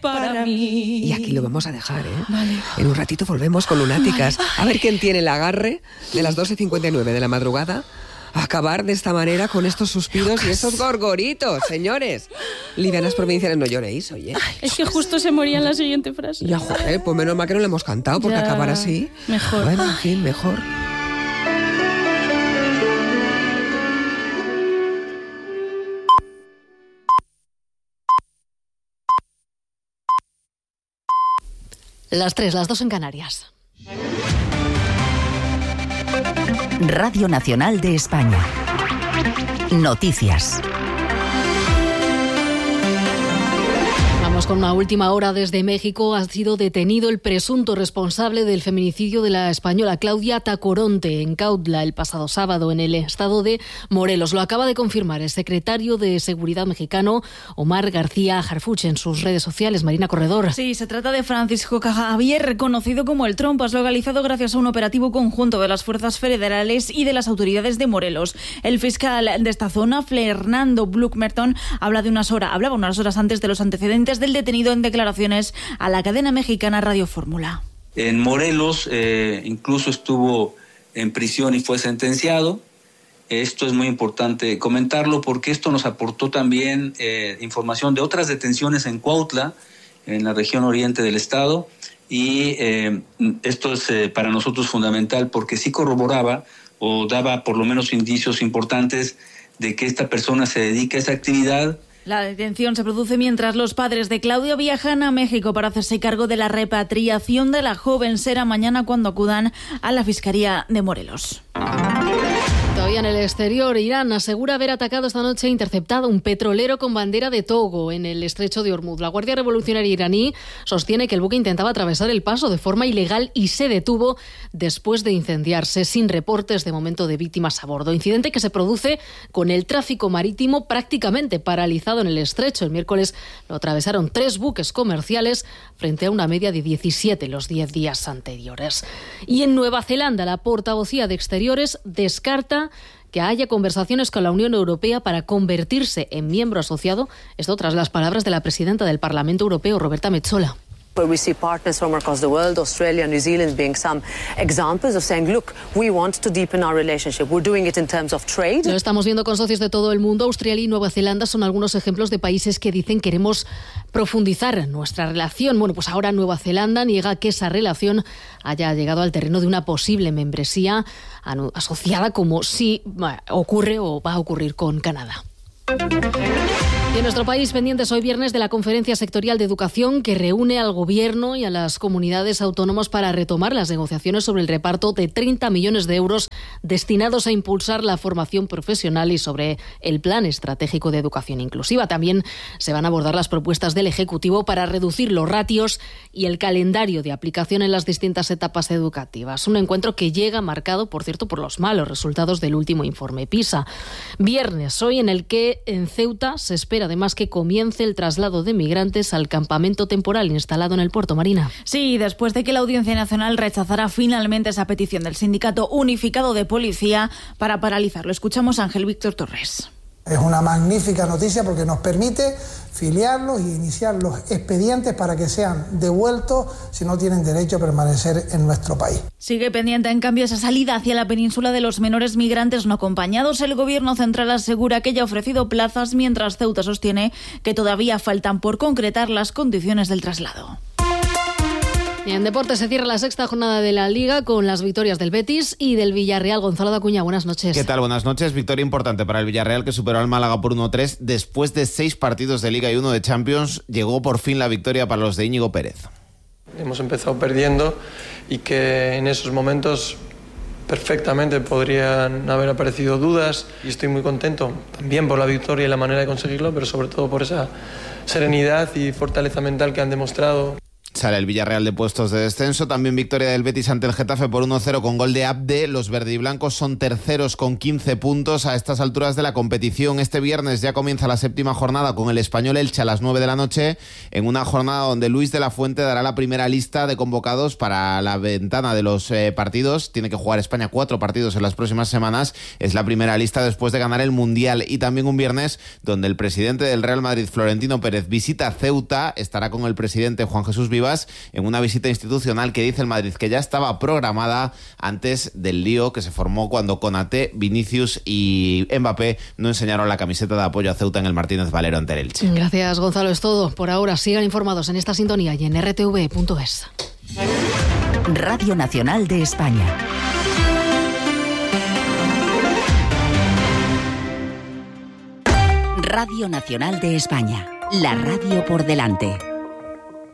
para mí. Y aquí lo vamos a dejar, ¿eh? Vale. En un ratito volvemos con Lunáticas. A ver quién tiene el agarre de las 2:59 de la madrugada a acabar de esta manera con estos suspiros y esos gorgoritos, señores. Livianas provinciales, no lloréis, oye. Es que justo se moría en la siguiente frase. Ya, joder, pues menos mal que no le hemos cantado, porque Ya, acabar así... mejor. Bueno, en fin, mejor. Las 3, las 2 en Canarias. Radio Nacional de España. Noticias. Vamos con una última hora desde México. Ha sido detenido el presunto responsable del feminicidio de la española Claudia Tacoronte en Cuautla el pasado sábado en el estado de Morelos. Lo acaba de confirmar el secretario de Seguridad mexicano, Omar García Harfuch, en sus redes sociales. Marina Corredor. Sí, se trata de Francisco Javier, reconocido como el Trompas, logralizado gracias a un operativo conjunto de las fuerzas federales y de las autoridades de Morelos. El fiscal de esta zona, Fernando Bluckmerton, hablaba unas horas antes de los antecedentes del detenido en declaraciones a la cadena mexicana Radio Fórmula. En Morelos incluso estuvo en prisión y fue sentenciado. Esto es muy importante comentarlo porque esto nos aportó también información de otras detenciones en Cuautla, en la región oriente del estado, y esto es para nosotros fundamental porque sí corroboraba o daba por lo menos indicios importantes de que esta persona se dedica a esa actividad. La detención se produce mientras los padres de Claudia viajan a México para hacerse cargo de la repatriación de la joven. Será mañana cuando acudan a la Fiscalía de Morelos. Todavía en el exterior, Irán asegura haber atacado esta noche e interceptado un petrolero con bandera de Togo en el estrecho de Hormuz. La Guardia Revolucionaria iraní sostiene que el buque intentaba atravesar el paso de forma ilegal y se detuvo después de incendiarse, sin reportes de momento de víctimas a bordo. Incidente que se produce con el tráfico marítimo prácticamente paralizado en el estrecho. El miércoles lo atravesaron 3 buques comerciales frente a una media de 17 los 10 días anteriores. Y en Nueva Zelanda, la portavocía de Exteriores descarta que haya conversaciones con la Unión Europea para convertirse en miembro asociado. Esto tras las palabras de la presidenta del Parlamento Europeo, Roberta Metsola. We see partners from across the world, Australia, New Zealand being some examples of saying, look, we want to deepen our relationship. We're doing it in terms of trade. Lo estamos viendo con socios de todo el mundo. Australia y Nueva Zelanda son algunos ejemplos de países que dicen queremos profundizar nuestra relación. Bueno, pues ahora Nueva Zelanda niega que esa relación haya llegado al terreno de una posible membresía asociada, como si ocurre o va a ocurrir con Canadá. Y en nuestro país, pendientes hoy viernes de la Conferencia Sectorial de Educación que reúne al Gobierno y a las comunidades autónomas para retomar las negociaciones sobre el reparto de 30 millones de euros destinados a impulsar la formación profesional y sobre el Plan Estratégico de Educación Inclusiva. También se van a abordar las propuestas del Ejecutivo para reducir los ratios y el calendario de aplicación en las distintas etapas educativas. Un encuentro que llega marcado, por cierto, por los malos resultados del último informe PISA. Viernes, hoy, en el que en Ceuta se espera además que comience el traslado de migrantes al campamento temporal instalado en el puerto. Marina. Sí, después de que la Audiencia Nacional rechazara finalmente esa petición del Sindicato Unificado de Policía para paralizarlo. Escuchamos a Ángel Víctor Torres. Es una magnífica noticia porque nos permite filiarlos y iniciar los expedientes para que sean devueltos si no tienen derecho a permanecer en nuestro país. Sigue pendiente, en cambio, esa salida hacia la península de los menores migrantes no acompañados. El Gobierno central asegura que ya ha ofrecido plazas, mientras Ceuta sostiene que todavía faltan por concretar las condiciones del traslado. Y en deporte se cierra la 6ª jornada de la Liga con las victorias del Betis y del Villarreal. Gonzalo Dacuña, buenas noches. ¿Qué tal? Buenas noches. Victoria importante para el Villarreal, que superó al Málaga por 1-3. Después de 6 partidos de Liga y 1 de Champions, llegó por fin la victoria para los de Íñigo Pérez. Hemos empezado perdiendo y que en esos momentos perfectamente podrían haber aparecido dudas, y estoy muy contento también por la victoria y la manera de conseguirlo, pero sobre todo por esa serenidad y fortaleza mental que han demostrado. Sale el Villarreal de puestos de descenso. También victoria del Betis ante el Getafe por 1-0 con gol de Abde. Los verdiblancos son terceros con 15 puntos a estas alturas de la competición. Este viernes ya comienza la 7ª jornada con el Español Elche a las 9 de la noche, en una jornada donde Luis de la Fuente dará la primera lista de convocados para la ventana de los partidos. Tiene que jugar España 4 partidos en las próximas semanas. Es la primera lista después de ganar el Mundial. Y también un viernes donde el presidente del Real Madrid, Florentino Pérez, visita Ceuta. Estará con el presidente Juan Jesús Vivas en una visita institucional que dice el Madrid que ya estaba programada antes del lío que se formó cuando Konaté, Vinicius y Mbappé no enseñaron la camiseta de apoyo a Ceuta en el Martínez Valero ante el Elche. Gracias, Gonzalo. Es todo por ahora. Sigan informados en esta sintonía y en rtv.es. Radio Nacional de España. Radio Nacional de España. La radio por delante.